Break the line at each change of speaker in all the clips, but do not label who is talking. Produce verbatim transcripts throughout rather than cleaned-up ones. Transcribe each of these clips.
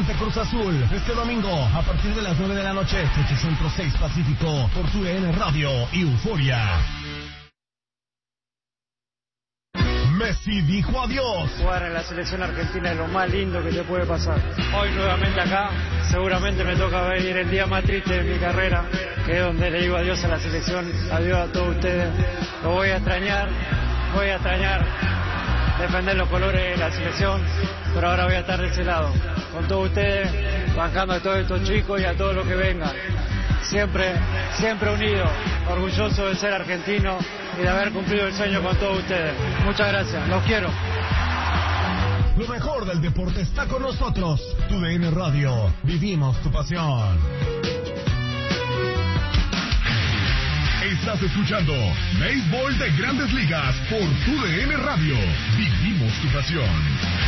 ante Cruz Azul este domingo a partir de las nueve de la noche, ocho Centro, seis Pacífico, por tu D N Radio y Euforia. Messi dijo adiós.
Jugar en la selección argentina es lo más lindo que te puede pasar. Hoy nuevamente acá, seguramente me toca venir el día más triste de mi carrera, que es donde le digo adiós a la selección, adiós a todos ustedes. Lo voy a extrañar, voy a extrañar defender los colores de la selección, pero ahora voy a estar de ese lado, con todos ustedes, bancando a todos estos chicos y a todos los que vengan. Siempre, siempre unido, orgulloso de ser argentino y de haber cumplido el sueño con todos ustedes. Muchas gracias, los quiero.
Lo mejor del deporte está con nosotros. Tu D N Radio, vivimos tu pasión.
Estás escuchando Béisbol de Grandes Ligas por tu D N Radio. Vivimos tu pasión.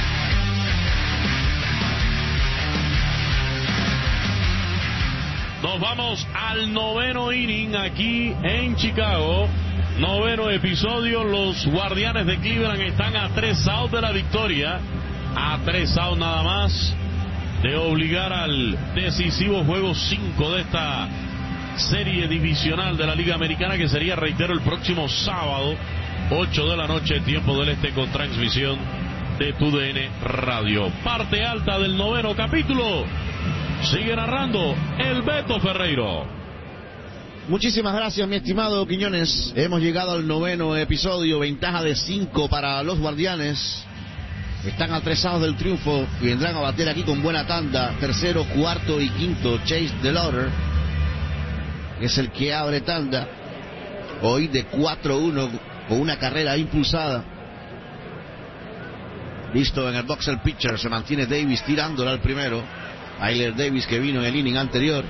Nos vamos al noveno inning aquí en Chicago. Noveno episodio. Los Guardianes de Cleveland están a tres outs de la victoria. A tres outs nada más de obligar al decisivo juego cinco de esta serie divisional de la Liga Americana, que sería, reitero, el próximo sábado, ocho de la noche, tiempo del este, con transmisión de tu D N Radio. Parte alta del noveno capítulo. Sigue narrando el Beto Ferreiro.
Muchísimas gracias, mi estimado Quiñones. Hemos llegado al noveno episodio, ventaja de cinco para los Guardianes. Están atresados del triunfo y vendrán a bater aquí con buena tanda. Tercero, cuarto y quinto, Chase DeLauter es el que abre tanda. Hoy de cuatro uno con una carrera impulsada. Listo en el box el pitcher. Se mantiene Davis tirándola al primero. Tyler Davis, que vino en el inning anterior.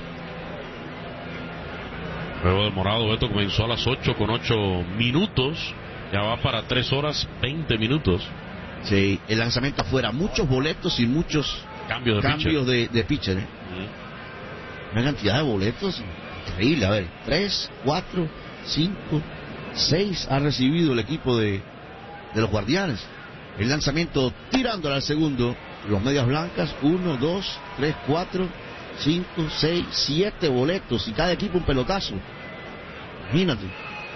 Juego demorado. Beto comenzó a las ocho con ocho minutos. Ya va para tres horas veinte minutos.
Sí, el lanzamiento afuera. Muchos boletos y muchos
cambios de
cambios
pitcher.
de, de pitcher, ¿eh? Mm. Una cantidad de boletos increíble. A ver, tres, cuatro, cinco, seis ha recibido el equipo de, de los Guardianes. El lanzamiento tirándola al segundo. Los medias blancas, uno, dos, tres, cuatro, cinco, seis, siete boletos. Y cada equipo un pelotazo. Imagínate.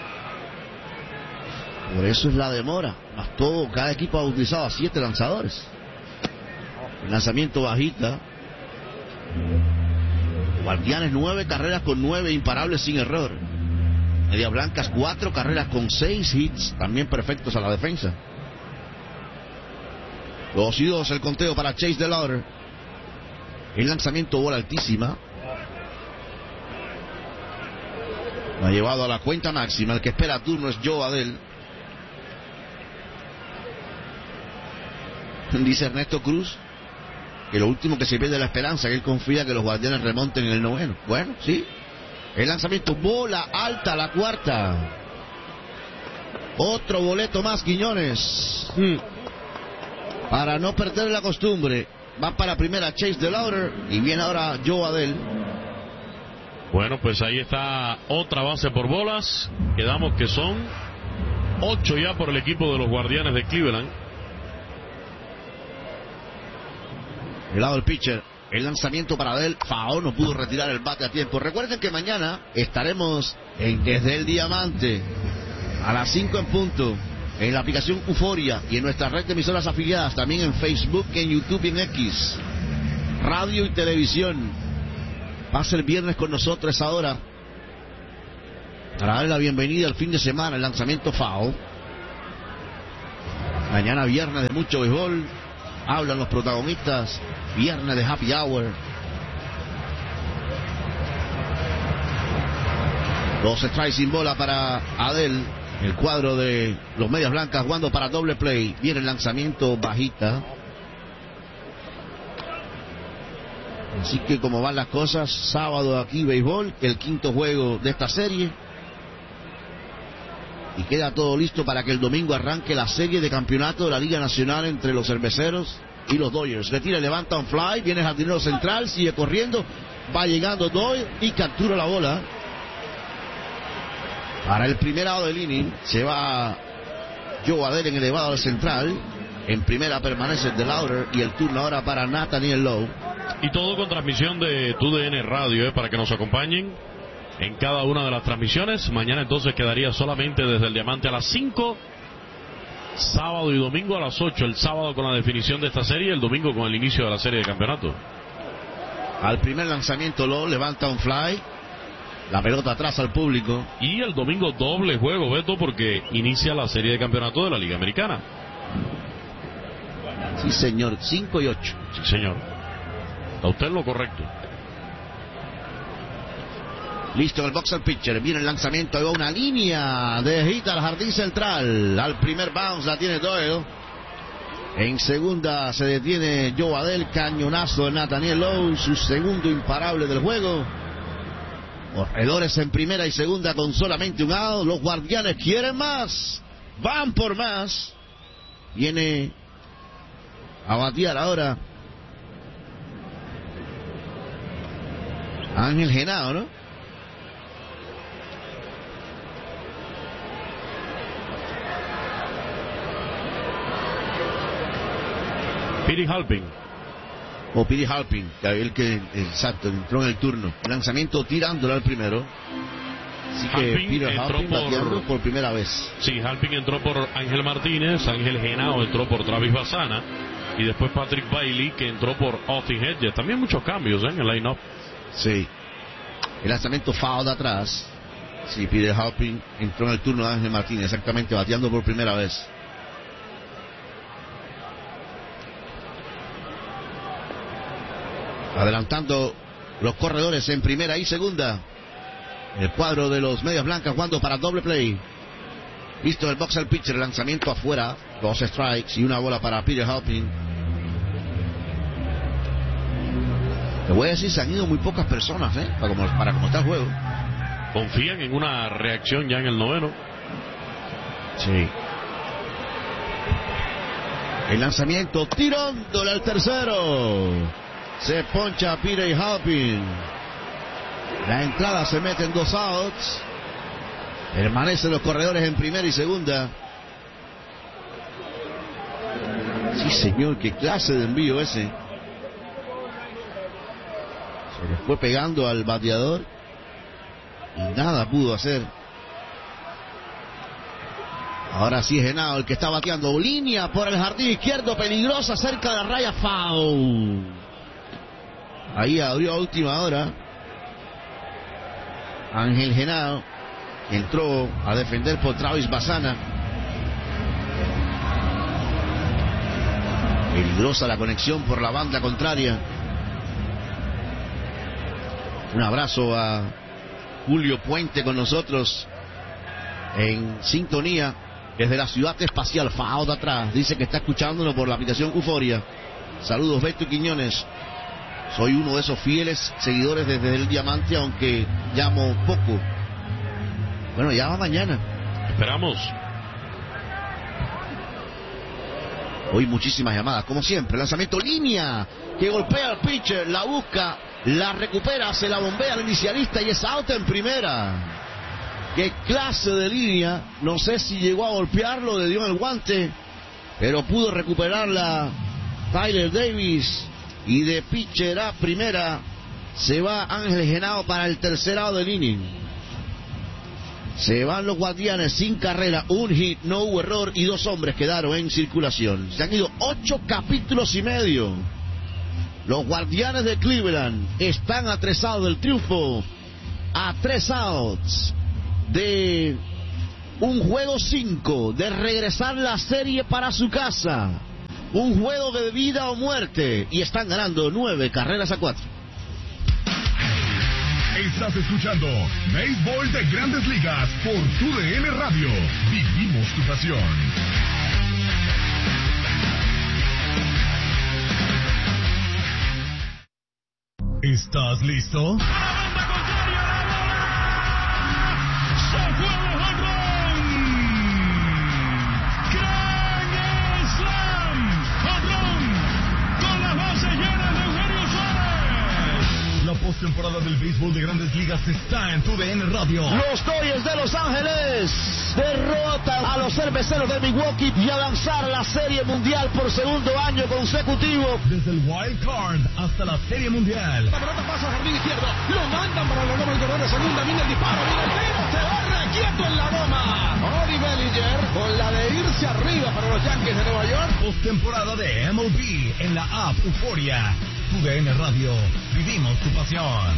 Por eso es la demora. Más todo, cada equipo ha utilizado a siete lanzadores. El lanzamiento bajita. Guardianes, nueve carreras con nueve imparables sin error. Medias blancas, cuatro carreras con seis hits, también perfectos a la defensa. Dos y dos el conteo para Chase DeLauter. El lanzamiento, bola altísima. Lo ha llevado a la cuenta máxima. El que espera turno es Joe Adell. Dice Ernesto Cruz que lo último que se pierde es la esperanza, que él confía que los Guardianes remonten en el noveno. Bueno, sí. El lanzamiento, bola alta, la cuarta. Otro boleto más, Quiñones. Mm. Para no perder la costumbre. Va para primera Chase DeLauter y viene ahora Joe Adell.
Bueno, pues ahí está otra base por bolas. Quedamos que son ocho ya por el equipo de los Guardianes de Cleveland.
El lado del pitcher. El lanzamiento para Adell. Fao no pudo retirar el bate a tiempo. Recuerden que mañana estaremos en Desde el Diamante a las cinco en punto. En la aplicación Euforia y en nuestra red de emisoras afiliadas, también en Facebook, en YouTube y en X, radio y televisión. Pasa el viernes con nosotros ahora para darle la bienvenida al fin de semana, el lanzamiento foul. Mañana viernes de mucho béisbol, hablan los protagonistas, viernes de happy hour. Dos strikes sin bola para Adell. El cuadro de los medias blancas jugando para doble play. Viene el lanzamiento bajita. Así que como van las cosas, sábado aquí béisbol, el quinto juego de esta serie. Y queda todo listo para que el domingo arranque la serie de campeonato de la Liga Nacional entre los Cerveceros y los Dodgers. Retira, levanta un fly, viene el jardinero central, sigue corriendo, va llegando Doyle y captura la bola. Para el primer lado del inning se va Joe Adell en el elevado al central. En primera permanece DeLauter y el turno ahora para Nathaniel Lowe.
Y todo con transmisión de T U D N Radio, eh, para que nos acompañen en cada una de las transmisiones. Mañana entonces quedaría solamente desde el Diamante a las cinco, sábado y domingo a las ocho. El sábado con la definición de esta serie, el domingo con el inicio de la serie de campeonato.
Al primer lanzamiento lo levanta un fly, la pelota atrás al público.
Y el domingo doble juego, Beto, porque inicia la serie de campeonato de la Liga Americana.
Sí, señor, cinco y ocho.
Sí, señor. Está usted en lo correcto.
Listo el box al pitcher. Viene el lanzamiento. Ahí va una línea de hit al jardín central. Al primer bounce la tiene Doyle. En segunda se detiene Joe Adell. Cañonazo de Nathaniel Lowe. Su segundo imparable del juego. Corredores en primera y segunda con solamente un out. Los Guardianes quieren más. Van por más. Viene a batear ahora Ángel Genao, ¿no?
Piri Halpin.
O Piri Halpin, el que, exacto, entró en el turno. Lanzamiento tirándolo al primero. Así que
Halpin
Piri
entró
Halpin
por...
bateando por primera vez.
Sí, Halpin entró por Ángel Martínez, Ángel Genao entró por Travis Bassana y después Patrick Bailey, que entró por Austin Hedges. También muchos cambios, ¿eh?, en el line-up.
Sí. El lanzamiento foul de atrás. Sí, Piri Halpin entró en el turno de Ángel Martínez, exactamente, bateando por primera vez. Adelantando los corredores en primera y segunda. El cuadro de los medias blancas jugando para doble play. Listo el box al pitcher, el lanzamiento afuera. Dos strikes y una bola para Peter Halpin. Te voy a decir, se han ido muy pocas personas, ¿eh? Para como, para como está el juego.
Confían en una reacción ya en el noveno.
Sí. El lanzamiento tirándole al tercero. Se poncha Peter Halpin. La entrada se mete en dos outs. Permanecen los corredores en primera y segunda. Sí, señor, qué clase de envío ese. Se le fue pegando al bateador y nada pudo hacer. Ahora sí es Genao el que está bateando. Línea por el jardín izquierdo, peligrosa, cerca de la raya, foul. Ahí abrió a última hora Ángel Genao. Entró a defender por Travis Bassana. Peligrosa la conexión por la banda contraria. Un abrazo a Julio Puente con nosotros en sintonía desde la ciudad espacial. Fao de atrás. Dice que está escuchándonos por la aplicación Euforia. Saludos, Beto Quiñones. Soy uno de esos fieles seguidores desde el Diamante, aunque llamo poco. Bueno, ya va mañana.
Esperamos.
Hoy muchísimas llamadas, como siempre. Lanzamiento línea, que golpea al pitcher, la busca, la recupera, se la bombea al inicialista y es out en primera. Qué clase de línea. No sé si llegó a golpearlo, le dio en el guante, pero pudo recuperarla Tyler Davis. Y de pitcher a primera se va Ángel Genao para el tercer out del inning. Se van los Guardianes sin carrera, un hit, no hubo error y dos hombres quedaron en circulación. Se han ido ocho capítulos y medio. Los Guardianes de Cleveland están a tres outs del triunfo, a tres outs de un juego cinco, de regresar la serie para su casa. Un juego de vida o muerte y están ganando nueve carreras a cuatro.
Estás escuchando Béisbol de Grandes Ligas por T U D N Radio. Vivimos tu pasión. ¿Estás listo?
postemporada del béisbol de Grandes Ligas está en tu D N Radio.
Los Dodgers de Los Ángeles derrotan a los cerveceros de Milwaukee y avanzar a la Serie Mundial por segundo año consecutivo.
Desde el Wild Card hasta la Serie Mundial.
La pelota pasa al jardín izquierdo, lo mandan para la loma del corredor de segunda, viene el disparo, viene el tiro, se va requieto en la loma. Cody Bellinger con la de irse arriba para los Yankees de Nueva York.
Postemporada de M L B en la app Euforia. Tu D N Radio, vivimos tu pasión.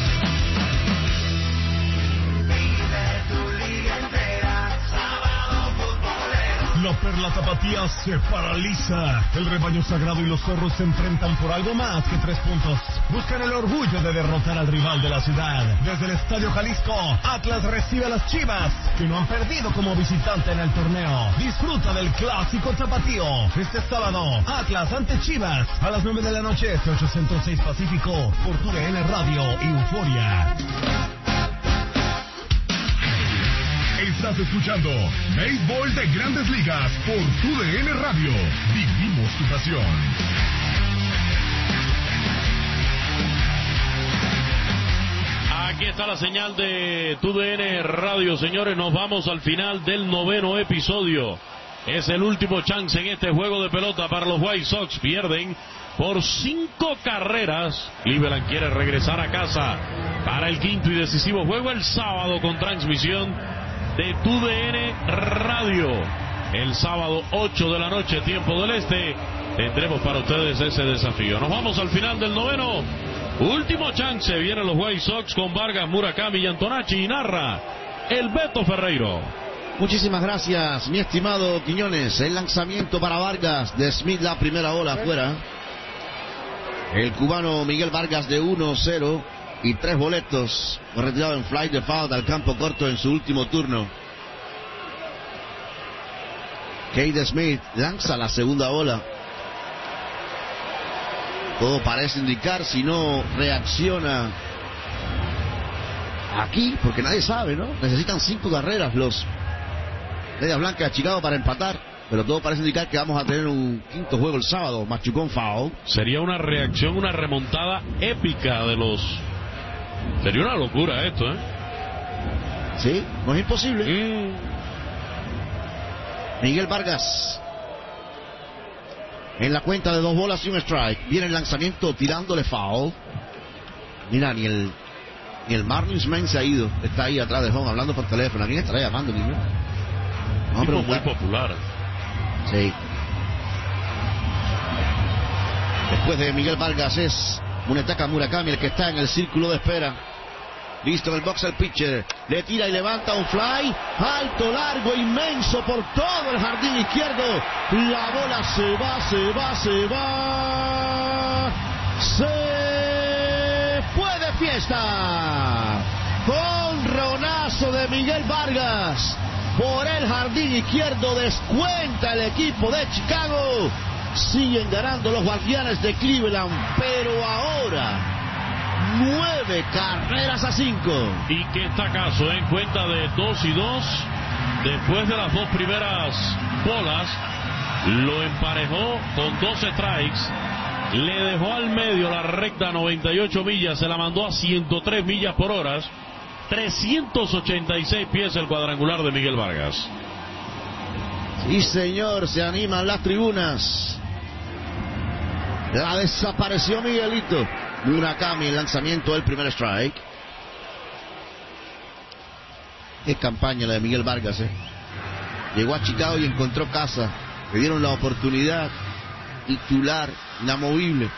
La Perla Tapatía se paraliza. El rebaño sagrado y los zorros se enfrentan por algo más que tres puntos. Buscan el orgullo de derrotar al rival de la ciudad. Desde el Estadio Jalisco, Atlas recibe a las Chivas, que no han perdido como visitante en el torneo. Disfruta del clásico tapatío. Este sábado, Atlas ante Chivas, a las nueve de la noche, este ochocientos seis Pacífico, por tu D N Radio y Euforia.
Estás escuchando Béisbol de Grandes Ligas por tu D N Radio. Vivimos tu pasión.
Aquí está la señal de tu D N Radio, señores. Nos vamos al final del noveno episodio. Es el último chance en este juego de pelota para los White Sox. Pierden por cinco carreras. Cleveland quiere regresar a casa para el quinto y decisivo juego el sábado con transmisión de tu D N Radio. El sábado ocho de la noche, tiempo del este, tendremos para ustedes ese desafío. Nos vamos al final del noveno. Último chance. Vienen los White Sox con Vargas, Murakami y Antonacci, y narra el Beto Ferreiro.
Muchísimas gracias, mi estimado Quiñones. El lanzamiento para Vargas de Smith, la primera bola afuera. El cubano Miguel Vargas de uno cero y tres boletos. Fue retirado en fly de foul al campo corto en su último turno. Cade Smith lanza la segunda bola. Todo parece indicar, si no reacciona aquí, porque nadie sabe, ¿no? Necesitan cinco carreras los Medias Blancas de Chicago para empatar, pero todo parece indicar que vamos a tener un quinto juego el sábado. Machucón foul.
Sería una reacción, una remontada épica de los... Sería una locura esto, ¿eh?
Sí, no es imposible.
Mm.
Miguel Vargas en la cuenta de dos bolas y un strike. Viene el lanzamiento tirándole foul. Mira, ni el ni el Marlins Man se ha ido. Está ahí atrás de home hablando por teléfono. ¿A quién estará llamando, niño?
Tipo muy popular.
Sí. Después de Miguel Vargas es Munetaka Murakami el que está en el círculo de espera. Listo en el box el pitcher. Le tira y levanta un fly. Alto, largo, inmenso por todo el jardín izquierdo. La bola se va, se va, se va. Se fue de fiesta. Jonronazo de Miguel Vargas. Por el jardín izquierdo descuenta el equipo de Chicago. Siguen ganando los Guardianes de Cleveland, pero ahora nueve carreras a cinco.
Y que está caso en cuenta de dos y dos. Después de las dos primeras bolas, lo emparejó con dos strikes. Le dejó al medio la recta noventa y ocho millas, se la mandó a ciento tres millas por hora. trescientos ochenta y seis pies el cuadrangular de Miguel Vargas.
Sí, señor, se animan las tribunas. La desapareció Miguelito. Murakami, el lanzamiento del primer strike. Qué campaña la de Miguel Vargas, ¿eh? Llegó a Chicago y encontró casa. Le dieron la oportunidad. Titular, inamovible.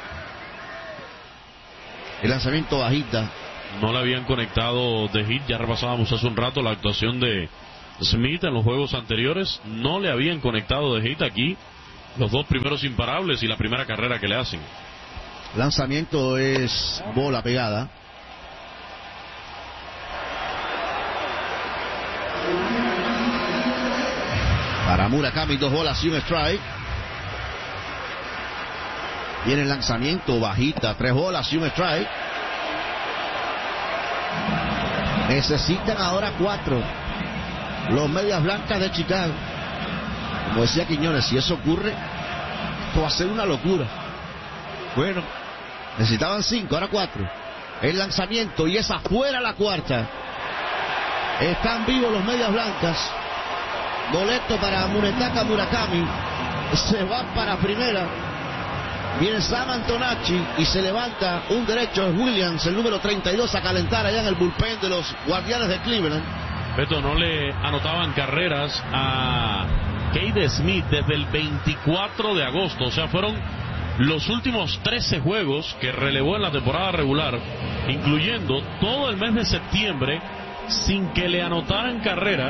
El lanzamiento bajita.
No le habían conectado de hit, ya repasábamos hace un rato la actuación de Smith en los juegos anteriores. No le habían conectado de hit aquí. Los dos primeros imparables y la primera carrera que le hacen.
Lanzamiento es bola pegada. Para Murakami, dos bolas y un strike. Viene el lanzamiento bajita, tres bolas y un strike. Necesitan ahora cuatro los Medias Blancas de Chicago. Como decía Quiñones, si eso ocurre, esto va a ser una locura. Bueno, necesitaban cinco, ahora cuatro. El lanzamiento y es afuera la cuarta. Están vivos los medias blancas. Boleto para Munetaka Murakami. Se va para primera. Viene Sam Antonacci y se levanta un derecho. Es Williams, el número treinta y dos, a calentar allá en el bullpen de los Guardianes de Cleveland.
Beto, no le anotaban carreras a Cade Smith desde el veinticuatro de agosto. O sea, fueron los últimos trece juegos que relevó en la temporada regular, incluyendo todo el mes de septiembre, sin que le anotaran carrera.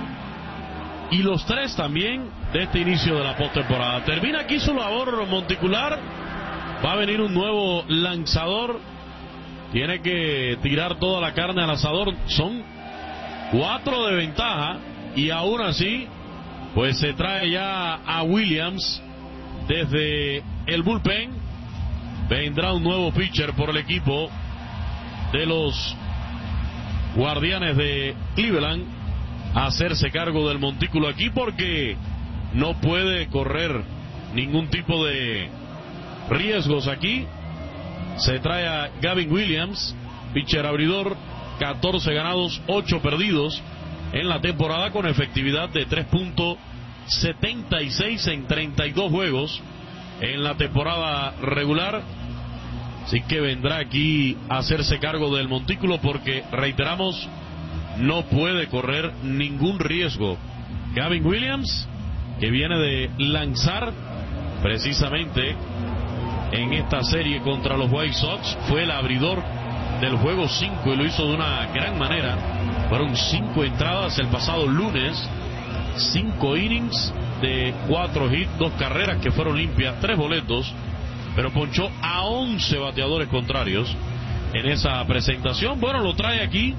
Y los tres también de este inicio de la postemporada. Termina aquí su labor monticular. Va a venir un nuevo lanzador. Tiene que tirar toda la carne al asador. Son cuatro de ventaja. Y aún así, pues se trae ya a Williams desde el bullpen. Vendrá un nuevo pitcher por el equipo de los Guardianes de Cleveland a hacerse cargo del montículo aquí, porque no puede correr ningún tipo de riesgos aquí. Se trae a Gavin Williams, pitcher abridor, catorce ganados, ocho perdidos en la temporada, con efectividad de tres punto setenta y seis en treinta y dos juegos en la temporada regular. Así que vendrá aquí a hacerse cargo del montículo, porque, reiteramos, no puede correr ningún riesgo. Gavin Williams, que viene de lanzar precisamente en esta serie contra los White Sox, fue el abridor del juego cinco y lo hizo de una gran manera. Fueron cinco entradas el pasado lunes, cinco innings de cuatro hits, dos carreras que fueron limpias, tres boletos, pero ponchó a once bateadores contrarios en esa presentación. Bueno, lo trae aquí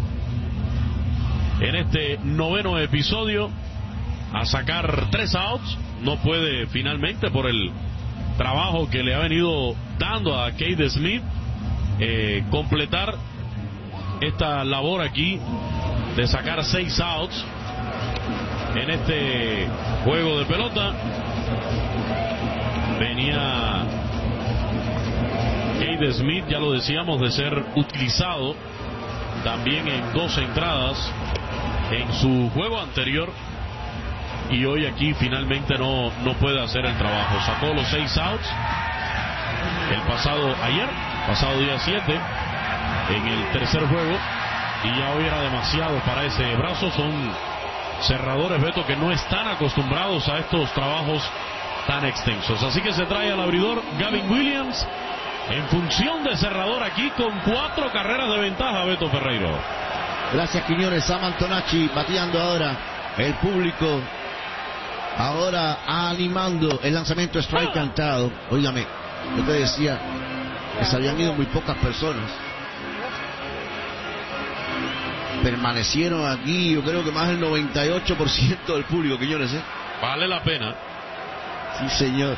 en este noveno episodio a sacar tres outs. No puede finalmente, por el trabajo que le ha venido dando a Cade Smith, eh, completar esta labor aquí de sacar seis outs en este juego de pelota. Venía Cade Smith, ya lo decíamos, de ser utilizado también en dos entradas en su juego anterior, y hoy aquí finalmente no, no puede hacer el trabajo. Sacó los seis outs el pasado ayer, pasado día siete, en el tercer juego, y ya hoy era demasiado para ese brazo. Son cerradores, Beto, que no están acostumbrados a estos trabajos tan extensos. Así que se trae al abridor Gavin Williams en función de cerrador aquí, con cuatro carreras de ventaja, Beto Ferreiro.
Gracias, Quiñones. Sam Antonacci bateando ahora. El público ahora animando el lanzamiento strike cantado. Óigame, yo te decía que se habían ido muy pocas personas. Permanecieron aquí, yo creo que más del noventa y ocho por ciento del público, Quiñones, ¿eh?
Vale la pena.
Sí, señor.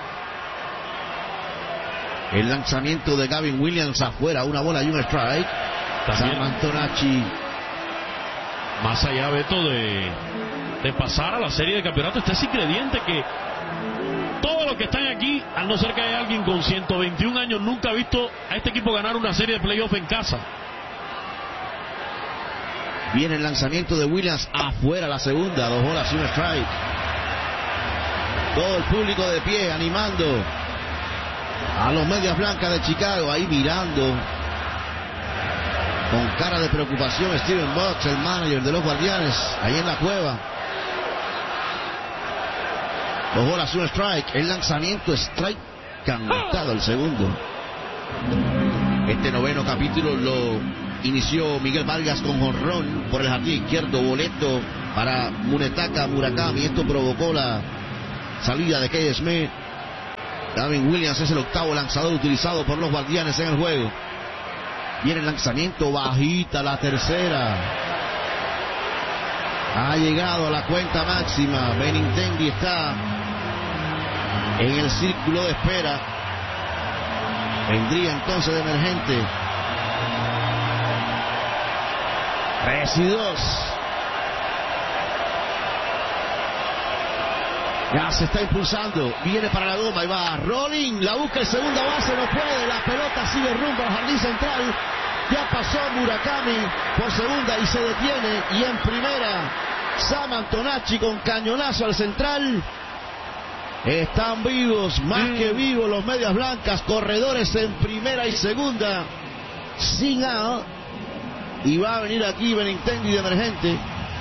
El lanzamiento de Gavin Williams afuera, una bola y un strike.
También
Sam Antonacci.
Más allá, Beto, de, de pasar a la serie de campeonato, está ese ingrediente que todos los que están aquí, a no ser que haya alguien con ciento veintiún años, nunca ha visto a este equipo ganar una serie de playoff en casa.
Viene el lanzamiento de Williams afuera, la segunda, dos bolas y un strike. Todo el público de pie animando a los Medias Blancas de Chicago, ahí mirando con cara de preocupación Steven Box, el manager de los Guardianes, ahí en la cueva. Dos bolas, un strike. El lanzamiento strike cantado, el segundo. Este noveno capítulo lo inició Miguel Vargas con jonrón por el jardín izquierdo, boleto para Munetaka Murakami. Esto provocó la salida de Cade Smith. Gavin Williams es el octavo lanzador utilizado por los Guardianes en el juego. Viene el lanzamiento, bajita la tercera. Ha llegado a la cuenta máxima. Benintendi está en el círculo de espera. Vendría entonces de emergente. tres y dos. Ya se está impulsando. Viene para la goma y va Rolling. La busca el segunda base, no puede. La pelota sigue rumbo al jardín central. Ya pasó Murakami por segunda y se detiene. Y en primera, Sam Antonacci con cañonazo al central. Están vivos, más que vivos los medias blancas. Corredores en primera y segunda. Sin out. Y va a venir aquí Benintendi de emergente.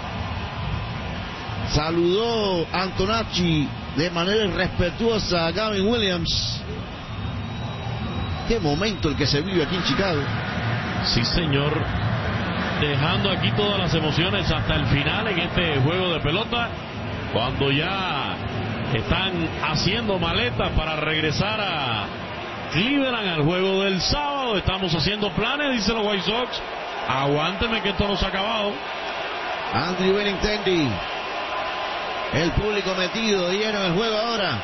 Saludó Antonacci de manera irrespetuosa a Gavin Williams. Qué momento el que se vive aquí en Chicago.
Sí, señor. Dejando aquí todas las emociones hasta el final en este juego de pelota. Cuando ya están haciendo maletas para regresar a Cleveland al juego del sábado. Estamos haciendo planes, dice los White Sox. Aguánteme que esto no se ha acabado.
Andrew Benintendi. El público metido lleno en el juego ahora.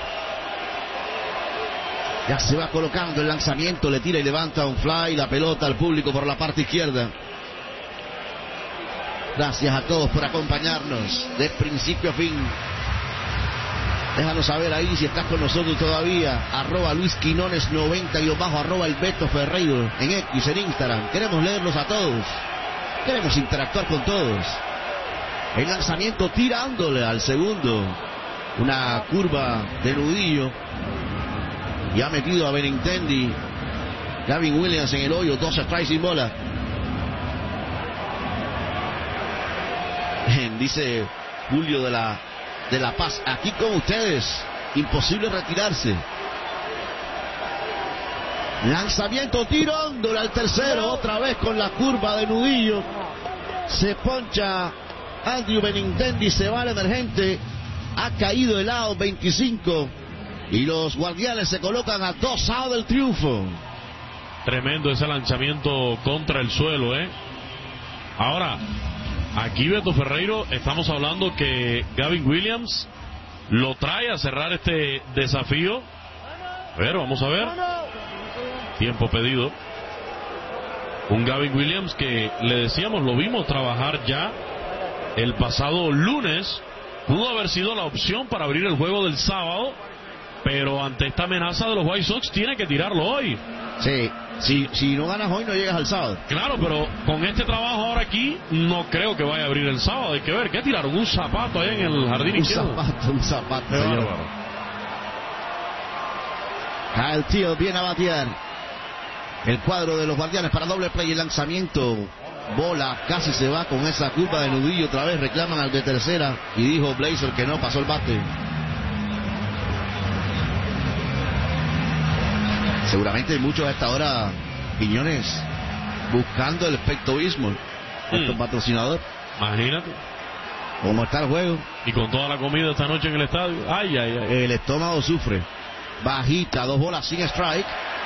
Ya se va colocando el lanzamiento, le tira y levanta un fly, la pelota al público por la parte izquierda. Gracias a todos por acompañarnos de principio a fin. Déjanos saber ahí si estás con nosotros todavía. Arroba Luis Quinones noventa y bajo, arroba el Beto Ferreiro en X, en Instagram. Queremos leerlos a todos. Queremos interactuar con todos. El lanzamiento tirándole al segundo. Una curva de nudillo. Y ha metido a Benintendi. Gavin Williams en el hoyo. Dos strikes sin bola. Dice Julio de la, de la Paz. Aquí con ustedes. Imposible retirarse. Lanzamiento tirándole al tercero. Otra vez con la curva de nudillo. Se poncha Andrew Benintendi. Se va al emergente. Ha caído el out veinticinco. Y los guardianes se colocan a dos outs del triunfo.
Tremendo ese lanzamiento contra el suelo, ¿eh? Ahora, aquí Beto Ferreiro, estamos hablando que Gavin Williams lo trae a cerrar este desafío. A ver, vamos a ver. Tiempo pedido. Un Gavin Williams que, le decíamos, lo vimos trabajar ya el pasado lunes. Pudo haber sido la opción para abrir el juego del sábado, pero ante esta amenaza de los White Sox tiene que tirarlo hoy.
Sí, si, si no ganas hoy no llegas al sábado.
Claro, pero con este trabajo ahora aquí no creo que vaya a abrir el sábado. Hay que ver, ¿qué tiraron? Un zapato ahí en el jardín
un
izquierdo.
Un zapato, un zapato. Qué bárbaro. Kyle Teel viene a batear. El cuadro de los guardianes para doble play. El lanzamiento, bola, casi se va con esa curva de nudillo. Otra vez reclaman al de tercera y dijo Blazer que no, pasó el bate. Seguramente hay muchos a esta hora, Piñones, buscando el Pepto-Bismol, nuestro mm. patrocinador.
Imagínate.
¿Cómo está el juego?
Y con toda la comida esta noche en el estadio. Ay, ay, ay.
El estómago sufre. Bajita, dos bolas sin strike.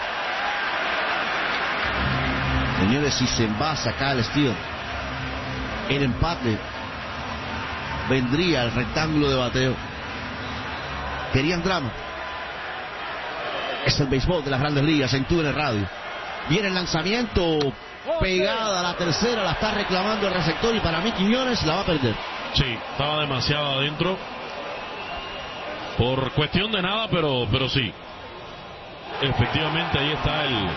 Señores, si se envasa acá el estilo, el empate vendría al rectángulo de bateo. Querían drama. Es el béisbol de las Grandes Ligas en tu en el radio. Viene el lanzamiento, pegada a la tercera, la está reclamando el receptor y para mí Quiñones la va a perder.
Sí, estaba demasiado adentro. Por cuestión de nada, pero, pero sí. Efectivamente ahí está el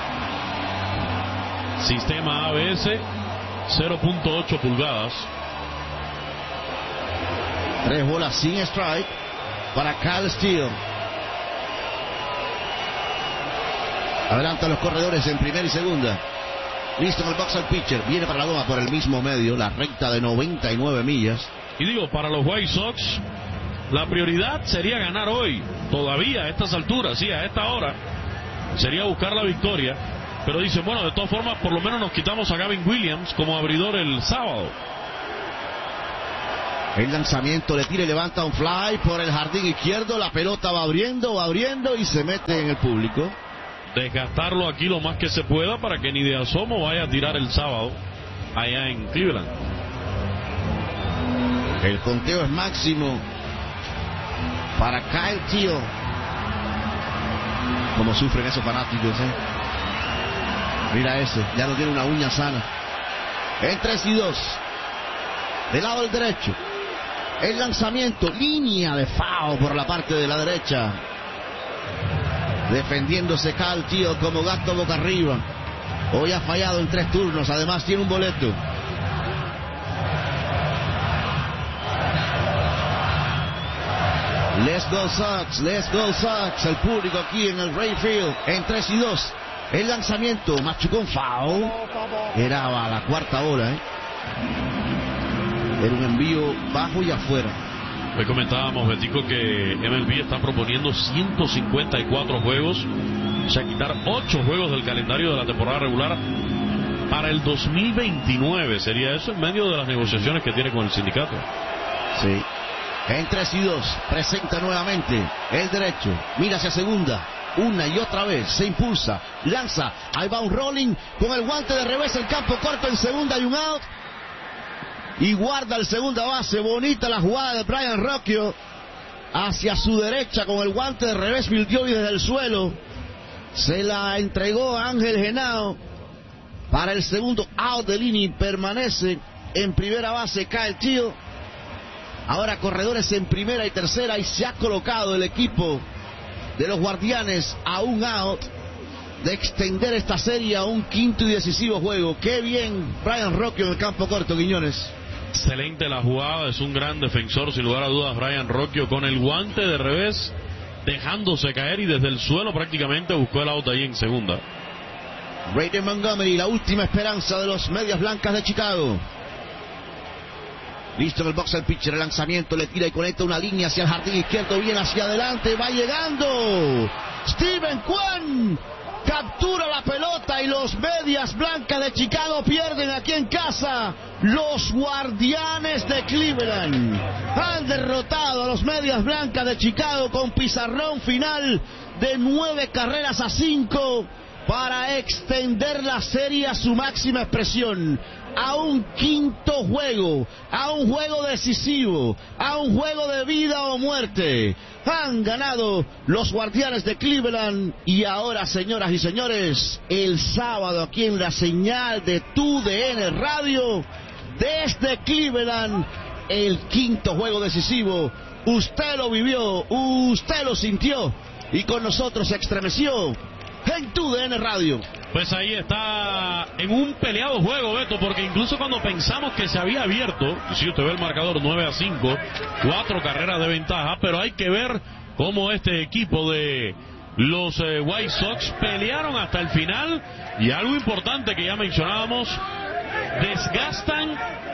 sistema A B S, cero punto ocho pulgadas.
Tres bolas sin strike para Kyle Steele. Adelanta los corredores en primera y segunda. Listo en el box al pitcher. Viene para la goma por el mismo medio. La recta de noventa y nueve millas.
Y digo, para los White Sox, la prioridad sería ganar hoy. Todavía a estas alturas, sí, a esta hora. Sería buscar la victoria. Pero dicen, bueno, de todas formas, por lo menos nos quitamos a Gavin Williams como abridor el sábado.
El lanzamiento le tira y levanta un fly por el jardín izquierdo. La pelota va abriendo, va abriendo y se mete en el público.
Desgastarlo aquí lo más que se pueda para que ni de asomo vaya a tirar el sábado allá en Cleveland.
El conteo es máximo para Kyle Teel. Como sufren esos fanáticos, ¿eh? Mira ese, ya no tiene una uña sana. En tres y dos. Del lado del derecho. El lanzamiento, línea de foul por la parte de la derecha. Defendiéndose Kyle Teel como gato boca arriba. Hoy ha fallado en tres turnos, además tiene un boleto. Let's go Sox, let's go Sox. El público aquí en el Wrigley Field en tres y dos. El lanzamiento, machucó un foul. Era a la cuarta bola, ¿eh? Era un envío bajo y afuera.
Hoy comentábamos, Betico, que M L B está proponiendo ciento cincuenta y cuatro juegos, o sea, quitar ocho juegos del calendario de la temporada regular para el dos mil veintinueve. Sería eso en medio de las negociaciones que tiene con el sindicato.
Sí. En tres y dos, presenta nuevamente el derecho, mira hacia segunda, una y otra vez, se impulsa, lanza, ahí va un rolling con el guante de revés, el campo corto en segunda y un out, y guarda el segunda base. Bonita la jugada de Brian Rocchio, hacia su derecha con el guante de revés, fildeó y desde el suelo se la entregó a Ángel Genao para el segundo out del inning. Permanece en primera base Kyle Teel. Ahora corredores en primera y tercera, y se ha colocado el equipo de los Guardianes a un out de extender esta serie a un quinto y decisivo juego. Qué bien Brian Rocchio en el campo corto, Quiñones.
Excelente la jugada, es un gran defensor sin lugar a dudas Brian Rocchio, con el guante de revés dejándose caer y desde el suelo prácticamente buscó el out ahí en segunda.
Brady Montgomery, la última esperanza de los Medias Blancas de Chicago. Listo en el box el pitcher, el lanzamiento, le tira y conecta una línea hacia el jardín izquierdo, bien hacia adelante, va llegando Steven Kwan, captura la pelota y los Medias Blancas de Chicago pierden aquí en casa. Los Guardianes de Cleveland han derrotado a los Medias Blancas de Chicago con pizarrón final de nueve carreras a cinco para extender la serie a su máxima expresión, a un quinto juego, a un juego decisivo, a un juego de vida o muerte. Han ganado los Guardianes de Cleveland. Y ahora, señoras y señores, el sábado aquí en la señal de T U D N Radio, desde Cleveland, el quinto juego decisivo. Usted lo vivió, usted lo sintió y con nosotros se estremeció en T U D N Radio.
Pues ahí está en un peleado juego, Beto, porque incluso cuando pensamos que se había abierto, si usted ve el marcador nueve a cinco, cuatro carreras de ventaja, pero hay que ver cómo este equipo de los eh, White Sox pelearon hasta el final. Y algo importante que ya mencionábamos, desgastan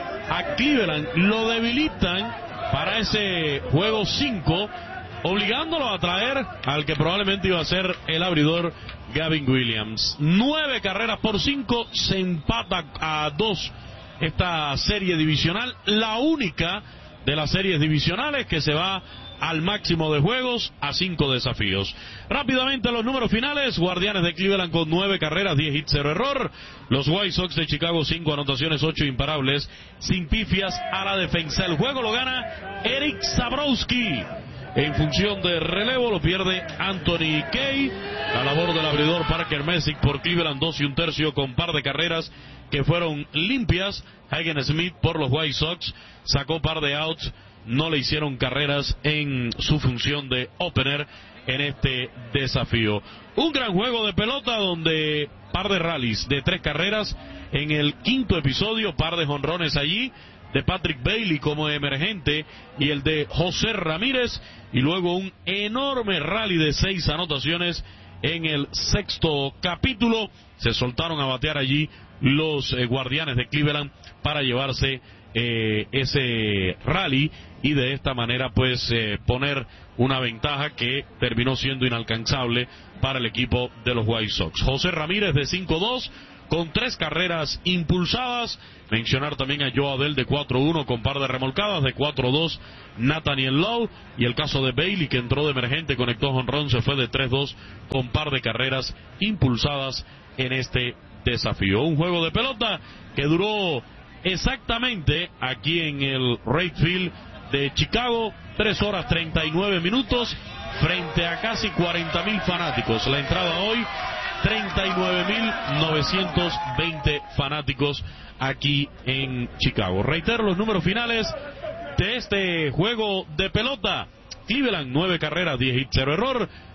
a Cleveland, lo debilitan para ese juego cinco, obligándolo a traer al que probablemente iba a ser el abridor Gavin Williams. Nueve carreras por cinco, se empata a dos esta serie divisional, la única de las series divisionales que se va al máximo de juegos, a cinco desafíos. Rápidamente los números finales: Guardianes de Cleveland con nueve carreras, diez hits, cero error. Los White Sox de Chicago, cinco anotaciones, ocho imparables, sin pifias a la defensa. El juego lo gana Eric Zabrowski. En función de relevo lo pierde Anthony Kay. La labor del abridor Parker Messick por Cleveland, dos y un tercio con par de carreras que fueron limpias. Hagen Smith por los White Sox sacó par de outs, no le hicieron carreras en su función de opener en este desafío. Un gran juego de pelota donde par de rallies de tres carreras en el quinto episodio, par de jonrones allí de Patrick Bailey como emergente y el de José Ramírez, y luego un enorme rally de seis anotaciones en el sexto capítulo. Se soltaron a batear allí los eh, Guardianes de Cleveland para llevarse eh, ese rally y de esta manera pues eh, poner una ventaja que terminó siendo inalcanzable para el equipo de los White Sox. José Ramírez de cinco dos con tres carreras impulsadas. Mencionar también a Joe Adell de cuatro uno con par de remolcadas. De cuatro dos Nathaniel Lowe, y el caso de Bailey, que entró de emergente, conectó jonrón, se fue de tres dos con par de carreras impulsadas en este desafío. Un juego de pelota que duró exactamente aquí en el Wrigley Field de Chicago tres horas treinta y nueve minutos frente a casi cuarenta mil fanáticos. La entrada hoy, treinta y nueve mil novecientos veinte fanáticos aquí en Chicago. Reitero los números finales de este juego de pelota: Cleveland, nueve carreras, diez hits, cero error.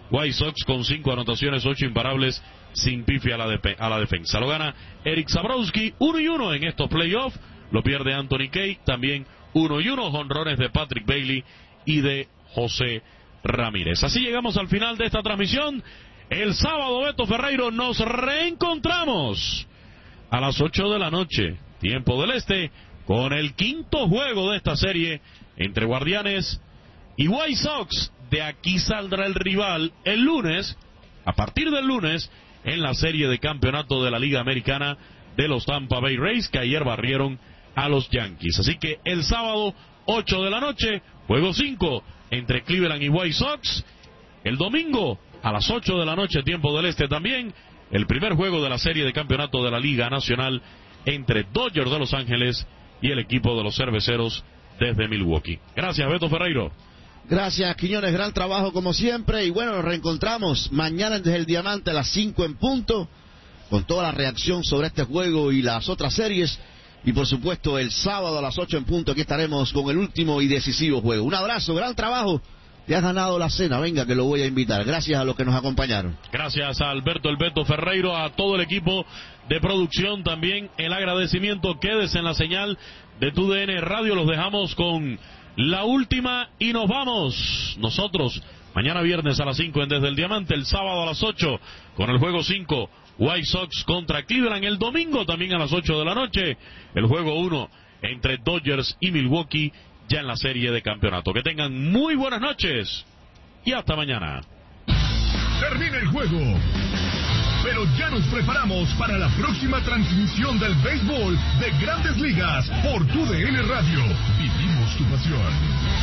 White Sox con cinco anotaciones, ocho imparables, sin pife a la, de, a la defensa. Lo gana Eric Zabrowski, uno y uno en estos playoffs. Lo pierde Anthony Kay, también uno y uno. Jonrones de Patrick Bailey y de José Ramírez. Así llegamos al final de esta transmisión. El sábado, Beto Ferreiro, nos reencontramos a las ocho de la noche, tiempo del este, con el quinto juego de esta serie entre Guardianes y White Sox. De aquí saldrá el rival el lunes, a partir del lunes, en la serie de campeonato de la Liga Americana de los Tampa Bay Rays, que ayer barrieron a los Yankees. Así que el sábado, ocho de la noche, juego cinco entre Cleveland y White Sox. El domingo, a las ocho de la noche, tiempo del este también, el primer juego de la serie de campeonato de la Liga Nacional entre Dodgers de Los Ángeles y el equipo de los Cerveceros desde Milwaukee. Gracias, Beto Ferreiro.
Gracias, Quiñones, gran trabajo como siempre. Y bueno, nos reencontramos mañana desde el Diamante a las cinco en punto, con toda la reacción sobre este juego y las otras series. Y por supuesto, el sábado a las ocho en punto, aquí estaremos con el último y decisivo juego. Un abrazo, gran trabajo. Te has ganado la cena, venga que lo voy a invitar. Gracias a los que nos acompañaron.
Gracias a Alberto El Beto Ferreiro, a todo el equipo de producción también. El agradecimiento, quédese en la señal de Tu D N Radio. Los dejamos con la última y nos vamos. Nosotros, mañana viernes a las cinco en Desde el Diamante, el sábado a las ocho con el juego cinco, White Sox contra Cleveland. El domingo también a las ocho de la noche, el juego uno entre Dodgers y Milwaukee, ya en la serie de campeonato. Que tengan muy buenas noches y hasta mañana.
Termina el juego, pero ya nos preparamos para la próxima transmisión del béisbol de Grandes Ligas por Tu D N Radio. Vivimos tu pasión.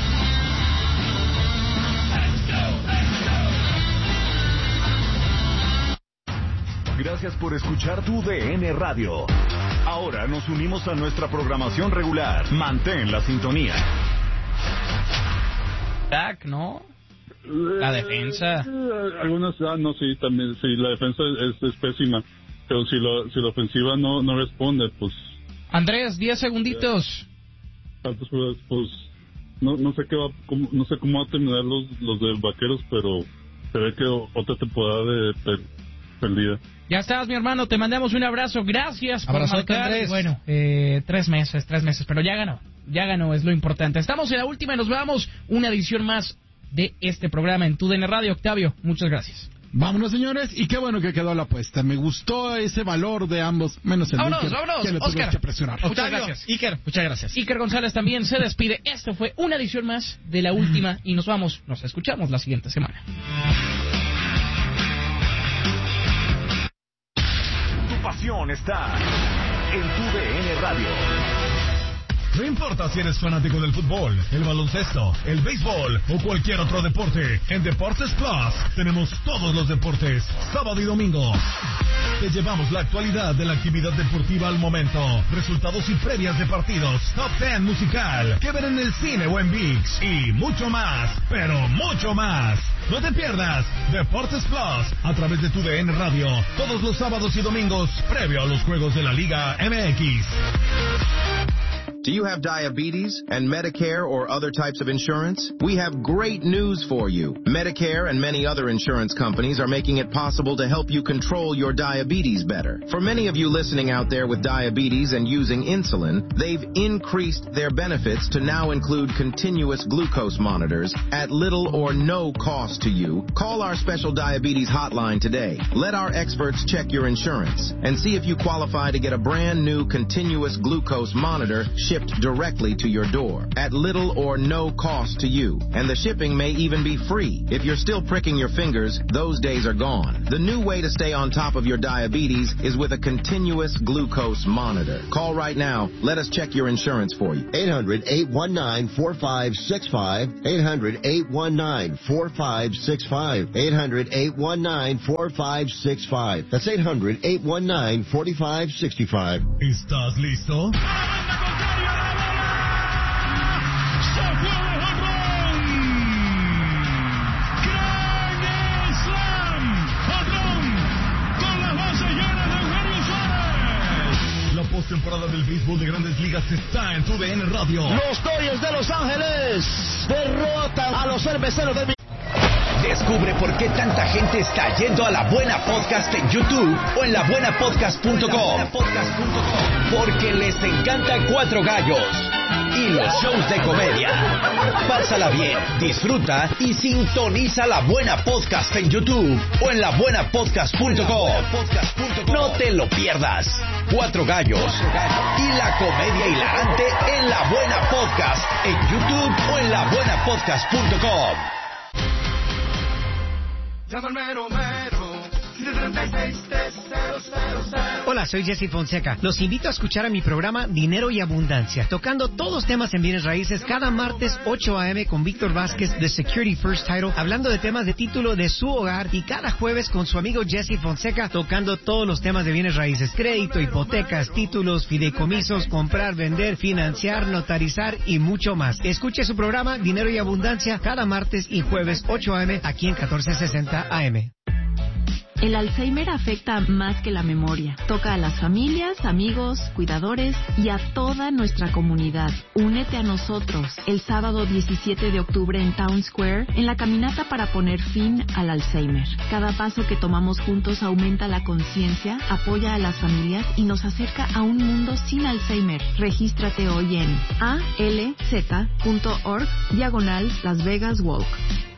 Gracias por escuchar Tu D N Radio. Ahora nos unimos a nuestra programación regular. Mantén la sintonía.
Tac, ¿no? La defensa.
Algunas, ah, no, sí, también, sí, la defensa es, es pésima. Pero si, lo, si la ofensiva no, no responde, pues...
Andrés, diez segunditos.
Ah, pues, pues, pues no, no sé qué va, cómo, no sé cómo va a terminar los, los de Vaqueros, pero se ve que otra temporada de, de perdida.
Ya estás, mi hermano, te mandamos un abrazo, gracias por
Abrazote,
marcar.
Andrés.
Bueno, eh, tres meses, tres meses, pero ya ganó, ya ganó, es lo importante. Estamos en la última y nos vemos una edición más de este programa en Tu D N Radio. Octavio, muchas gracias.
Vámonos, señores, y qué bueno que quedó la apuesta. Me gustó ese valor de ambos, menos el
vámonos,
Iker,
vámonos,
que le tuvimos
Oscar.
que presionar.
Muchas
Octavio,
gracias.
Iker, muchas gracias.
Iker González también se despide. Esto fue una edición más de la última y nos vamos, nos escuchamos la siguiente semana.
Tu pasión está en Tu D N Radio.
No importa si eres fanático del fútbol, el baloncesto, el béisbol o cualquier otro deporte, en Deportes Plus tenemos todos los deportes, sábado y domingo. Te llevamos la actualidad de la actividad deportiva al momento, resultados y previas de partidos, top ten musical, que ver en el cine o en ViX, y mucho más, pero mucho más. No te pierdas Deportes Plus a través de Tu D N Radio, todos los sábados y domingos, previo a los juegos de la Liga M X.
Do you have diabetes and Medicare or other types of insurance? We have great news for you. Medicare and many other insurance companies are making it possible to help you control your diabetes better. For many of you listening out there with diabetes and using insulin, they've increased their benefits to now include continuous glucose monitors at little or no cost to you. Call our special diabetes hotline today. Let our experts check your insurance and see if you qualify to get a brand new continuous glucose monitor shipped directly to your door at little or no cost to you. And the shipping may even be free. If you're still pricking your fingers, those days are gone. The new way to stay on top of your diabetes is with a continuous glucose monitor. Call right now. Let us check your insurance for you.
eight hundred, eight one nine, four five six five. eight hundred, eight one nine, four five six five. eight hundred, eight one nine, four five six five. That's eight hundred, eight one nine, four five six five.
¿Estás listo? Temporada del béisbol de Grandes Ligas está en Tu D N Radio.
Los Dodgers de Los Ángeles derrotan a los Cerveceros de
Descubre por qué tanta gente está yendo a La Buena Podcast en YouTube o en la buena podcast punto com. Porque les encanta Cuatro Gallos y los shows de comedia. Pásala bien, disfruta y sintoniza La Buena Podcast en YouTube o en la buena podcast punto com. No te lo pierdas. Cuatro Gallos y la comedia hilarante en La Buena Podcast en YouTube o en la buena podcast punto com.
Llama al mero mero, siete tres seis, tres cero cero cero.
Hola, soy Jesse Fonseca. Los invito a escuchar a mi programa Dinero y Abundancia, tocando todos temas en bienes raíces cada martes ocho a eme con Víctor Vázquez de Security First Title, hablando de temas de título de su hogar, y cada jueves con su amigo Jesse Fonseca tocando todos los temas de bienes raíces: crédito, hipotecas, títulos, fideicomisos, comprar, vender, financiar, notarizar y mucho más. Escuche su programa Dinero y Abundancia cada martes y jueves ocho a eme aquí en catorce sesenta A M.
El Alzheimer afecta más que la memoria. Toca a las familias, amigos, cuidadores y a toda nuestra comunidad. Únete a nosotros el sábado diecisiete de octubre en Town Square en la caminata para poner fin al Alzheimer. Cada paso que tomamos juntos aumenta la conciencia, apoya a las familias y nos acerca a un mundo sin Alzheimer. Regístrate hoy en alz.org diagonal Las Vegas Walk.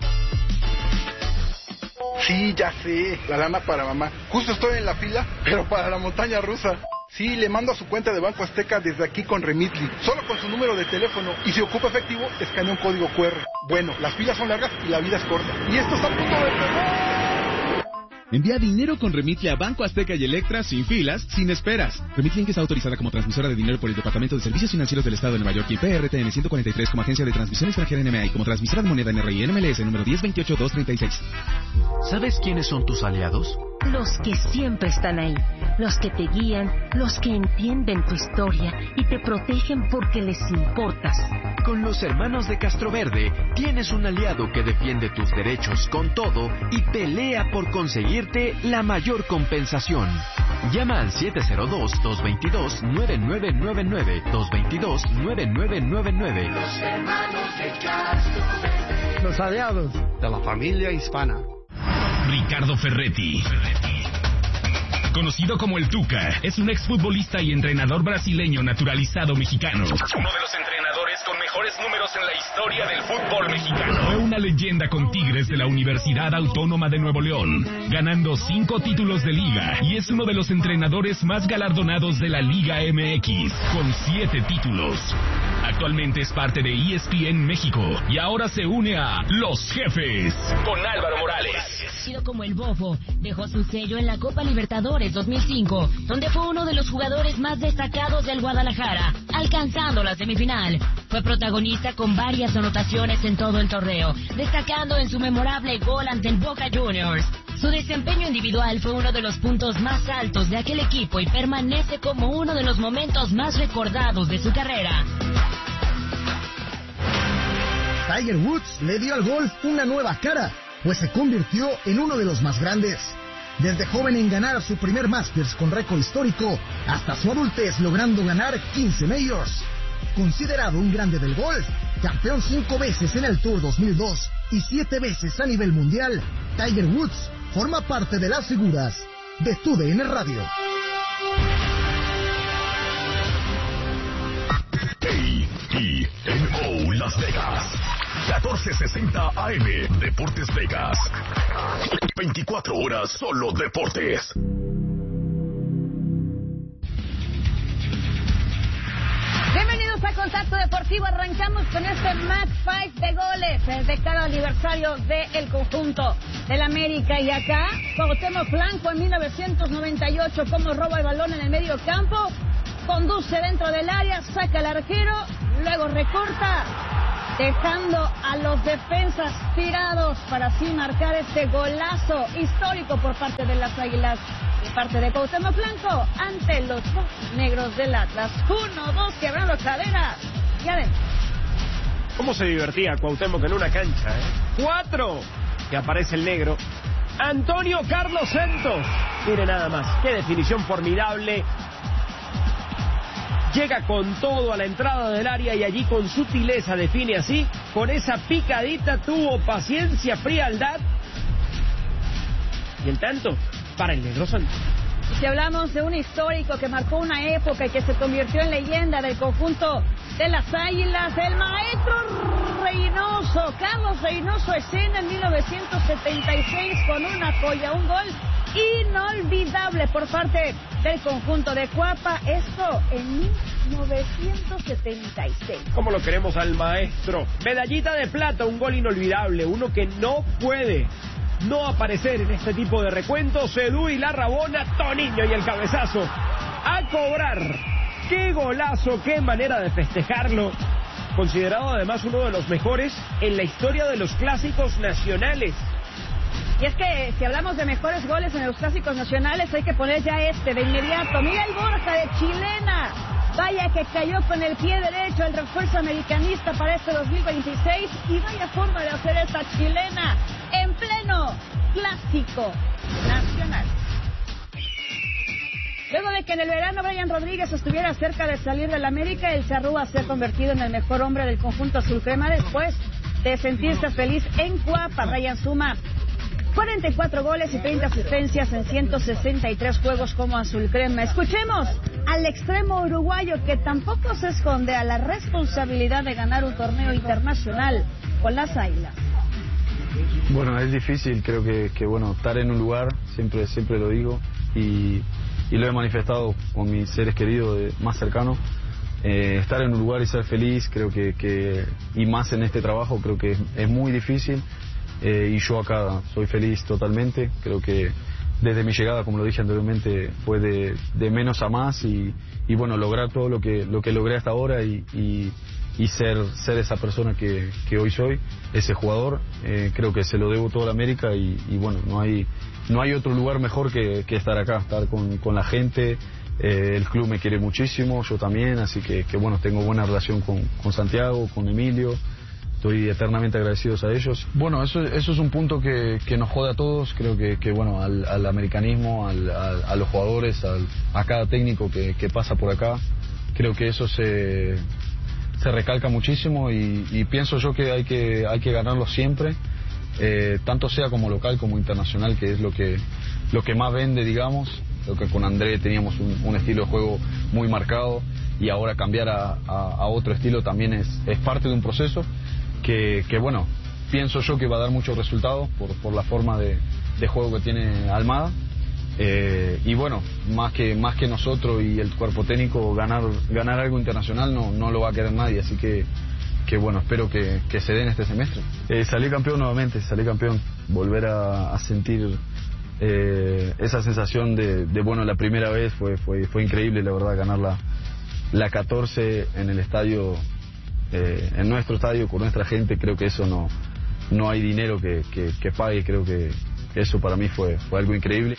Sí, ya sé, la lana para mamá. Justo estoy en la fila, pero para la montaña rusa. Sí, le mando a su cuenta de Banco Azteca desde aquí con Remitly, solo con su número de teléfono. Y si ocupa efectivo, escanea un código cu erre. Bueno, las filas son largas y la vida es corta. Y esto está a punto de empezar.
Envía dinero con Remitly a Banco Azteca y Electra sin filas, sin esperas. Remitly está autorizada como transmisora de dinero por el Departamento de Servicios Financieros del Estado de Nueva York y P R T N ciento cuarenta y tres como agencia de transmisión extranjera N M A y como transmisora de moneda N R I N M L S número diez veintiocho dos treinta y seis.
¿Sabes quiénes son tus aliados?
Los que siempre están ahí, los que te guían, los que entienden tu historia y te protegen porque les importas.
Con los hermanos de Castroverde tienes un aliado que defiende tus derechos con todo y pelea por conseguirte la mayor compensación. Llama al siete cero dos, dos dos dos, nueve nueve nueve nueve, dos dos dos, nueve nueve nueve nueve.
Los hermanos de Castroverde.
Los aliados de la familia hispana.
Ricardo Ferretti, conocido como el Tuca, es un exfutbolista y entrenador brasileño naturalizado mexicano. Uno de los entrenadores con mejores números en la historia del fútbol mexicano. Fue una leyenda con Tigres de la Universidad Autónoma de Nuevo León, ganando cinco títulos de liga, y es uno de los entrenadores más galardonados de la Liga M X, con siete títulos. Actualmente es parte de E S P N México y ahora se une a Los Jefes con Álvaro Morales.
Conocido como el Bofo, dejó su sello en la Copa Libertadores dos mil cinco, donde fue uno de los jugadores más destacados del Guadalajara, alcanzando la semifinal. Fue protagonista con varias anotaciones en todo el torneo, destacando en su memorable gol ante el Boca Juniors. Su desempeño individual fue uno de los puntos más altos de aquel equipo y permanece como uno de los momentos más recordados de su carrera.
Tiger Woods le dio al golf una nueva cara, pues se convirtió en uno de los más grandes. Desde joven en ganar su primer Masters con récord histórico, hasta su adultez logrando ganar quince Majors. Considerado un grande del golf, campeón cinco veces en el Tour dos mil dos y siete veces a nivel mundial, Tiger Woods forma parte de las figuras de Tu D N Radio.
A E N O Las Vegas, catorce sesenta A M, Deportes Vegas. veinticuatro horas solo deportes.
Bienvenidos a Contacto Deportivo. Arrancamos con este Match cinco de goles desde cada aniversario del conjunto del América. Y acá, Cuauhtémoc Blanco en mil novecientos noventa y ocho, como roba el balón en el medio campo, conduce dentro del área, saca al arquero, luego recorta, dejando a los defensas tirados para así marcar este golazo histórico por parte de las Águilas, de parte de Cuauhtémoc Blanco ante los dos negros del Atlas. Uno, dos, quebrando cadenas y adentro.
¿Cómo se divertía Cuauhtémoc en una cancha, eh? Cuatro, que aparece el negro. Antonio Carlos Santos. Mire nada más, qué definición formidable. Llega con todo a la entrada del área y allí con sutileza define así, con esa picadita tuvo paciencia, frialdad Y el tanto para el Negro Santos.
Si hablamos de un histórico que marcó una época y que se convirtió en leyenda del conjunto de las Águilas, el maestro Reynoso, Carlos Reynoso, escena en mil novecientos setenta y seis con una joya, un gol inolvidable por parte del conjunto de Cuapa, esto en mil novecientos setenta y seis.
¿Cómo lo queremos al maestro? Medallita de plata, un gol inolvidable, uno que no puede no aparecer en este tipo de recuentos. Edu y la Rabona, Toniño y el cabezazo a cobrar. ¡Qué golazo! ¡Qué manera de festejarlo! Considerado además uno de los mejores en la historia de los clásicos nacionales.
Y es que si hablamos de mejores goles en los clásicos nacionales, hay que poner ya este de inmediato. Miguel Borja de chilena. Vaya que cayó con el pie derecho el refuerzo americanista para este dos mil veintiséis. Y vaya forma de hacer esta chilena en pleno clásico nacional. Luego de que en el verano Brian Rodríguez estuviera cerca de salir del América, el Charrúa se ha convertido en el mejor hombre del conjunto azul crema después de sentirse feliz en Cuapa. Brian suma cuarenta y cuatro goles y treinta asistencias en ciento sesenta y tres juegos como azul crema. Escuchemos al extremo uruguayo que tampoco se esconde a la responsabilidad de ganar un torneo internacional con las Águilas.
Bueno, es difícil, creo que, que bueno, estar en un lugar, siempre siempre lo digo, y, y lo he manifestado con mis seres queridos de, más cercanos. Eh, estar en un lugar y ser feliz, creo que, que y más en este trabajo, creo que es, es muy difícil. Eh, y yo acá soy feliz totalmente. Creo que desde mi llegada, como lo dije anteriormente, fue de, de menos a más y, y bueno, lograr todo lo que lo que logré hasta ahora y, y, y ser ser esa persona que, que hoy soy, ese jugador. Eh, creo que se lo debo todo a la América y, y bueno, no hay no hay otro lugar mejor que, que estar acá, estar con, con la gente. Eh, el club me quiere muchísimo, yo también, así que, que bueno, tengo buena relación con, con Santiago, con Emilio. Estoy eternamente agradecidos a ellos. Bueno, eso, eso es un punto que, que nos jode a todos. Creo que, que bueno, al, al americanismo, al, a, a los jugadores, al, a cada técnico que, que pasa por acá. Creo que eso se, se recalca muchísimo y, y pienso yo que hay que, hay que ganarlo siempre, eh, tanto sea como local como internacional, que es lo que, lo que más vende, digamos. Creo que con André teníamos un, un estilo de juego muy marcado y ahora cambiar a, a, a otro estilo también es, es parte de un proceso. Que, que bueno, pienso yo que va a dar muchos resultados por, por la forma de, de juego que tiene Almada. Eh, y bueno, más que más que nosotros y el cuerpo técnico, ganar ganar algo internacional no, no lo va a querer nadie, así que, que bueno, espero que, que se den este semestre. Eh, salí campeón nuevamente, salí campeón, volver a, a sentir eh, esa sensación de, de, bueno, la primera vez fue, fue, fue increíble, la verdad, ganar la, la catorce en el estadio. Eh, en nuestro estadio, con nuestra gente, creo que eso no no hay dinero que, que, que pague. Creo que eso para mí fue, fue algo increíble.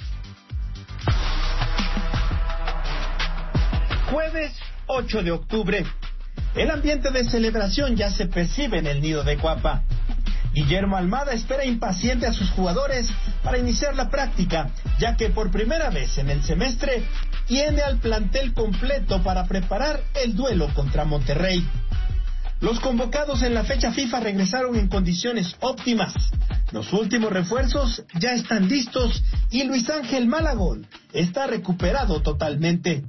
Jueves ocho de octubre. El ambiente de celebración ya se percibe en el nido de Cuapa. Guillermo Almada espera impaciente a sus jugadores para iniciar la práctica, ya que por primera vez en el semestre tiene al plantel completo para preparar el duelo contra Monterrey. Los convocados en la fecha FIFA regresaron en condiciones óptimas. Los últimos refuerzos ya están listos y Luis Ángel Malagón está recuperado totalmente.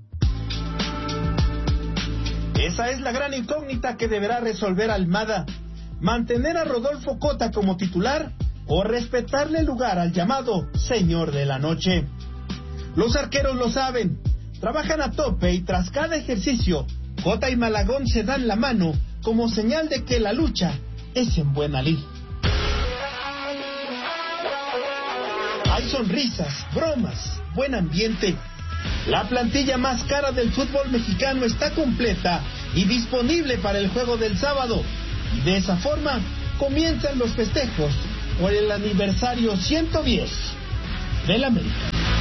Esa es la gran incógnita que deberá resolver Almada: mantener a Rodolfo Cota como titular o respetarle lugar al llamado Señor de la Noche. Los arqueros lo saben, trabajan a tope y tras cada ejercicio, Cota y Malagón se dan la mano como señal de que la lucha es en buena lid. Hay sonrisas, bromas, buen ambiente. La plantilla más cara del fútbol mexicano está completa y disponible para el juego del sábado. Y de esa forma comienzan los festejos por el aniversario ciento diez del América.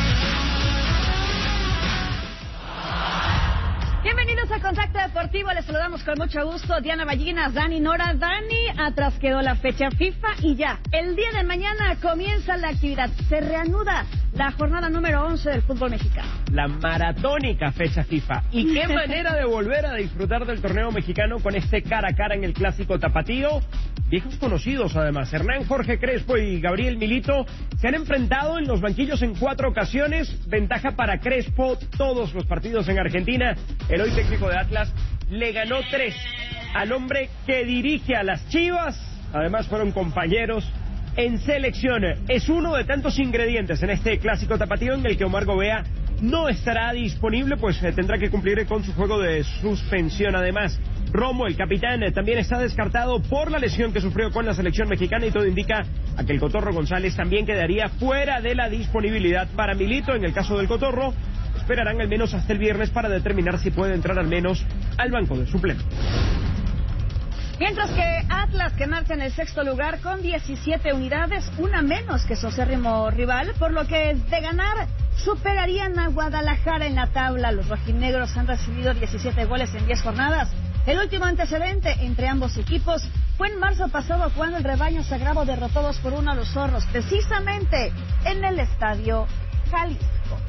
Bienvenidos a Contacto Deportivo, les saludamos con mucho gusto Diana Ballinas, Dani Nora. Dani, atrás quedó la fecha FIFA y ya, el día de mañana comienza la actividad, se reanuda la jornada número once del fútbol mexicano.
La maratónica fecha FIFA. Y qué manera de volver a disfrutar del torneo mexicano con este cara a cara en el clásico tapatío. viejos conocidos además. Hernán Jorge Crespo y Gabriel Milito se han enfrentado en los banquillos en cuatro ocasiones. Ventaja para Crespo todos los partidos en Argentina. El hoy técnico de Atlas le ganó tres al hombre que dirige a las Chivas. Además fueron compañeros en selección. Es uno de tantos ingredientes en este clásico tapatío en el que Omar Gobea no estará disponible, pues eh, tendrá que cumplir con su juego de suspensión. Además, Romo, el capitán, eh, también está descartado por la lesión que sufrió con la selección mexicana, y todo indica a que el Cotorro González también quedaría fuera de la disponibilidad para Milito. En el caso del Cotorro, esperarán al menos hasta el viernes para determinar si puede entrar al menos al banco de suplentes.
Mientras que Atlas, que marcha en el sexto lugar con diecisiete unidades, una menos que su acérrimo rival, por lo que de ganar superarían a Guadalajara en la tabla. Los rojinegros han recibido diecisiete goles en diez jornadas. El último antecedente entre ambos equipos fue en marzo pasado, cuando el rebaño sagrado derrotó dos por uno a los zorros, precisamente en el Estadio Jalisco.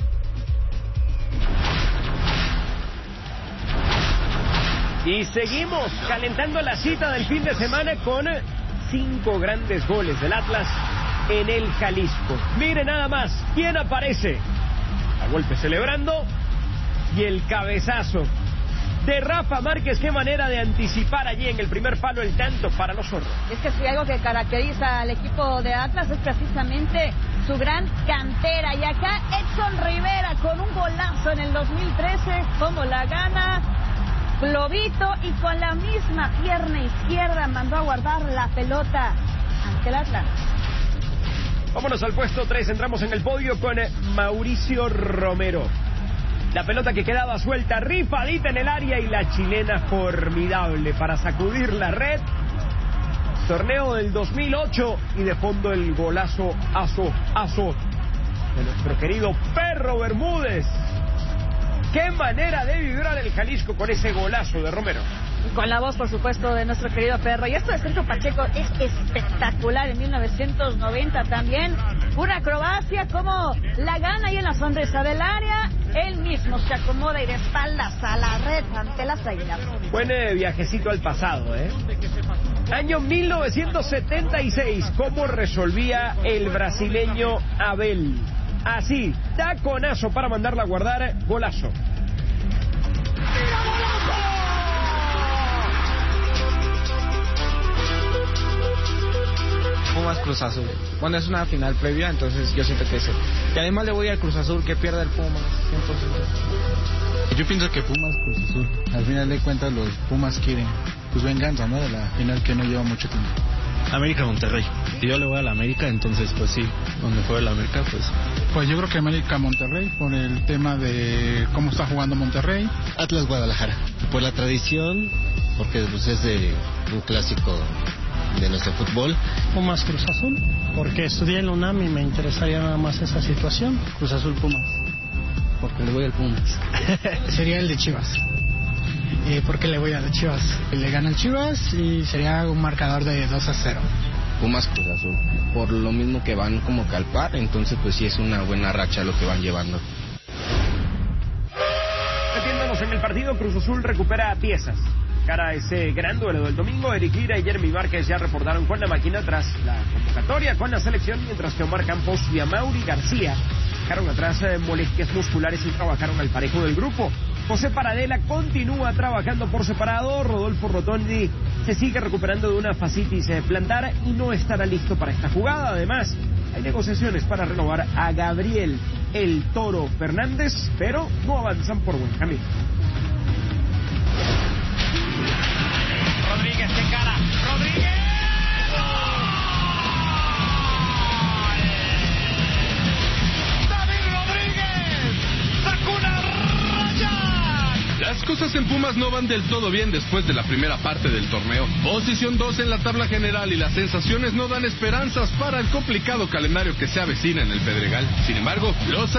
Y seguimos calentando la cita del fin de semana con cinco grandes goles del Atlas en el Jalisco. Mire nada más quién aparece. A golpe celebrando, y el cabezazo de Rafa Márquez. Qué manera de anticipar allí en el primer palo el tanto para los zorros.
Es que si algo que caracteriza al equipo de Atlas es precisamente su gran cantera. Y acá Edson Rivera con un golazo en el dos mil trece, como la gana Globito, y con la misma pierna izquierda mandó a guardar la pelota ante el Atlas.
Vámonos al puesto tres, entramos en el podio con Mauricio Romero. La pelota que quedaba suelta, rifadita en el área, y la chilena formidable para sacudir la red. Torneo del dos mil ocho, y de fondo el golazo aso, aso de nuestro querido Perro Bermúdez. Qué manera de vibrar el Jalisco con ese golazo de Romero.
Y con la voz, por supuesto, de nuestro querido Perro. Y esto de Sergio Pacheco es espectacular. En mil novecientos noventa también, una acrobacia como la gana ahí en la sonrisa del área. Él mismo se acomoda y de espaldas a la red ante las Águilas.
Buen eh, viajecito al pasado, ¿eh? Año mil novecientos setenta y seis, ¿cómo resolvía el brasileño Abel? Así, taconazo para mandarla a guardar, golazo.
Pumas Cruz Azul. Bueno, es una final previa, entonces yo siento que es. Y además le voy al Cruz Azul, que pierda el Pumas, cien por ciento.
Yo pienso que Pumas Cruz Azul. Al final de cuentas los Pumas quieren pues venganza, ¿no? De la final que no lleva mucho tiempo.
América Monterrey. Si yo le voy a la América, entonces pues sí, donde fue la América, pues.
Pues yo creo que América Monterrey, por el tema de cómo está jugando Monterrey.
Atlas Guadalajara, por la tradición, porque pues es de un clásico de nuestro fútbol.
Pumas Cruz Azul, porque estudié en la UNAM y me interesaría nada más esa situación.
Cruz Azul Pumas,
porque le voy al Pumas. Sería el de Chivas. Eh, porque le voy a las Chivas. Le gana el Chivas y sería un marcador de dos a cero.
Pumas Cruz Azul, por lo mismo que van como calpar, entonces pues sí es una buena racha lo que van llevando.
Metiéndonos en el partido, Cruz Azul recupera piezas. Cara a ese gran duelo del domingo, Eric Lira y Jeremy Márquez ya reportaron con la máquina tras la convocatoria con la selección, mientras que Omar Campos y Amaury García dejaron atrás eh, molestias musculares y trabajaron al parejo del grupo. José Paradela continúa trabajando por separado. Rodolfo Rotondi se sigue recuperando de una fascitis plantar y no estará listo para esta jugada. Además, hay negociaciones para renovar a Gabriel El Toro Fernández, pero no avanzan por buen camino.
Rodríguez de cara, Rodríguez.
Las cosas en Pumas no van del todo bien después de la primera parte del torneo. Posición dos en la tabla general y las sensaciones no dan esperanzas para el complicado calendario que se avecina en el Pedregal. Sin embargo, los